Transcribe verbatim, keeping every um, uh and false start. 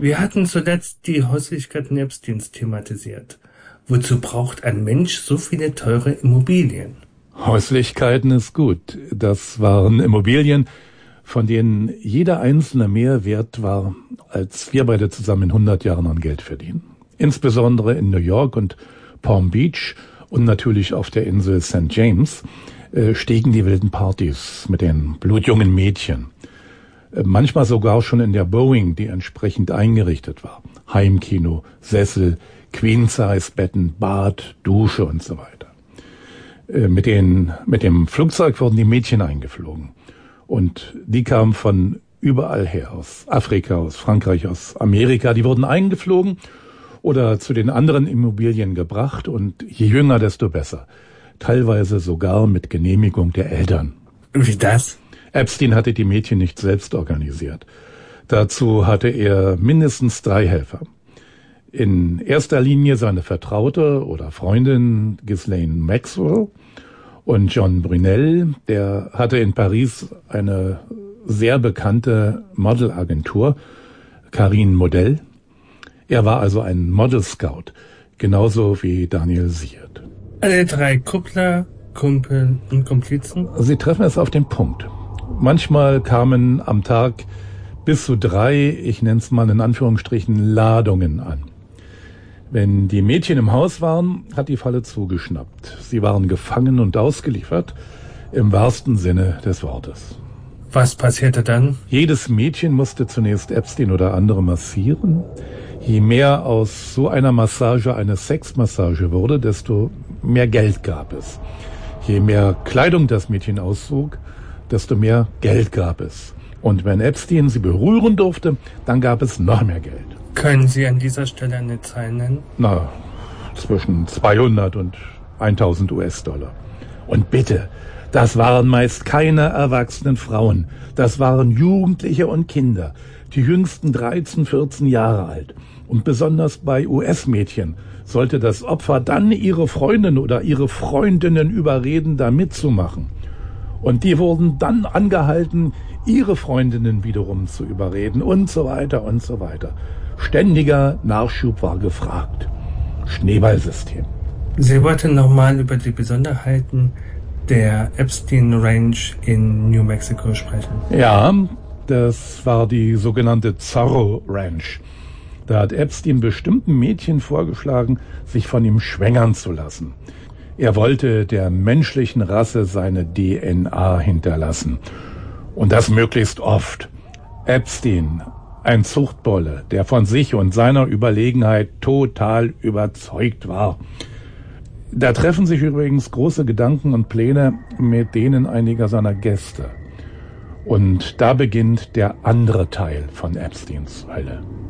Wir hatten zuletzt die Häuslichkeiten Epsteins thematisiert. Wozu braucht ein Mensch so viele teure Immobilien? Häuslichkeiten ist gut. Das waren Immobilien, von denen jeder einzelne mehr wert war, als wir beide zusammen in hundert Jahren an Geld verdienen. Insbesondere in New York und Palm Beach und natürlich auf der Insel Sankt James äh, stiegen die wilden Partys mit den blutjungen Mädchen. Äh, manchmal sogar schon in der Boeing, die entsprechend eingerichtet war. Heimkino, Sessel, Queen-Size-Betten, Bad, Dusche und so weiter. Äh, mit, den, mit dem Flugzeug wurden die Mädchen eingeflogen. Und die kamen von überall her, aus Afrika, aus Frankreich, aus Amerika. Die wurden eingeflogen oder zu den anderen Immobilien gebracht und je jünger, desto besser. Teilweise sogar mit Genehmigung der Eltern. Wie das? Epstein hatte die Mädchen nicht selbst organisiert. Dazu hatte er mindestens drei Helfer. In erster Linie seine Vertraute oder Freundin Ghislaine Maxwell und John Brunel, der hatte in Paris eine sehr bekannte Modelagentur, Carine Model. Er war also ein Model-Scout, genauso wie Daniel Siert. Alle drei Kuppler, Kumpel und Komplizen? Sie treffen es auf den Punkt. Manchmal kamen am Tag bis zu drei, ich nenne es mal in Anführungsstrichen, Ladungen an. Wenn die Mädchen im Haus waren, hat die Falle zugeschnappt. Sie waren gefangen und ausgeliefert, im wahrsten Sinne des Wortes. Was passierte dann? Jedes Mädchen musste zunächst Epstein oder andere massieren. Je mehr aus so einer Massage eine Sexmassage wurde, desto mehr Geld gab es. Je mehr Kleidung das Mädchen auszog, desto mehr Geld gab es. Und wenn Epstein sie berühren durfte, dann gab es noch mehr Geld. Können Sie an dieser Stelle eine Zahl nennen? Na, zwischen zweihundert und tausend US-Dollar. Und bitte, das waren meist keine erwachsenen Frauen. Das waren Jugendliche und Kinder, die jüngsten dreizehn, vierzehn Jahre alt. Und besonders bei U S-Mädchen sollte das Opfer dann ihre Freundin oder ihre Freundinnen überreden, da mitzumachen. Und die wurden dann angehalten, ihre Freundinnen wiederum zu überreden und so weiter und so weiter. Ständiger Nachschub war gefragt. Schneeballsystem. Sie wollten nochmal über die Besonderheiten der Epstein Ranch in New Mexico sprechen. Ja, das war die sogenannte Zorro Ranch. Da hat Epstein bestimmten Mädchen vorgeschlagen, sich von ihm schwängern zu lassen. Er wollte der menschlichen Rasse seine D N A hinterlassen. Und das möglichst oft. Epstein, ein Zuchtbolle, der von sich und seiner Überlegenheit total überzeugt war. Da treffen sich übrigens große Gedanken und Pläne mit denen einiger seiner Gäste. Und da beginnt der andere Teil von Epsteins Hölle.